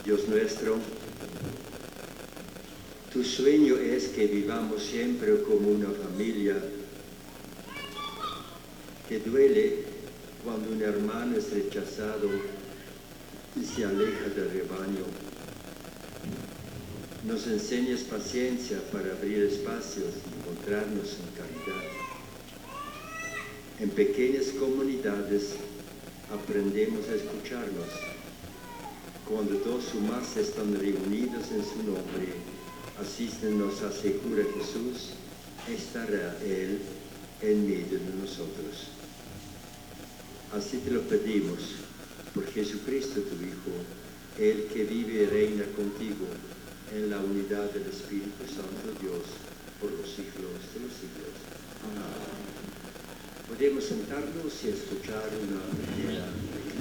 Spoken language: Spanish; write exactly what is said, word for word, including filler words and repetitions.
Dios nuestro, tu sueño es que vivamos siempre como una familia, que duele cuando un hermano es rechazado y se aleja del rebaño. Nos enseñes paciencia para abrir espacios y encontrarnos en caridad. En pequeñas comunidades aprendemos a escucharnos. Cuando dos o más están reunidos en su nombre, así nos asegura Jesús, estará Él en medio de nosotros. Así te lo pedimos, por Jesucristo tu Hijo, Él que vive y reina contigo en la unidad del Espíritu Santo Dios, por los siglos de los siglos. Amén. Podemos sentarnos y escuchar una primera lección.